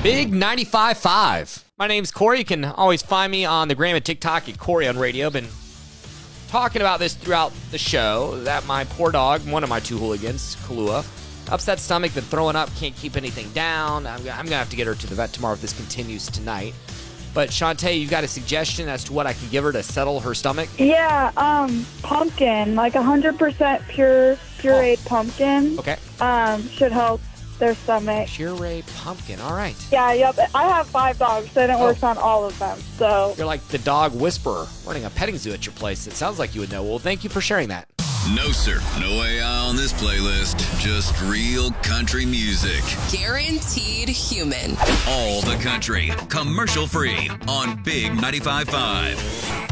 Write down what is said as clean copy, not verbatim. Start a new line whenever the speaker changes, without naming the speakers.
Big 95.5. My name's Corey. You can always find me on the gram and TikTok at Corey on Radio. Been talking about this throughout the show, that my poor dog, one of my two hooligans, Kalua, upset stomach, been throwing up, can't keep anything down. I'm going to have to get her to the vet tomorrow if this continues tonight. But Shantae, you've got a suggestion as to what I can give her to settle her stomach?
Yeah, pumpkin, like 100% pureed pumpkin.
Okay.
Should help their stomach.
Puree pumpkin, all right.
Yeah, yep. I have 5 dogs, so it works on all of them. So
You're like the dog whisperer running a petting zoo at your place. It sounds like you would know. Well, thank you for sharing that.
No, sir. No AI on this playlist. Just real country music.
Guaranteed human.
All the country. Commercial free on Big 95.5.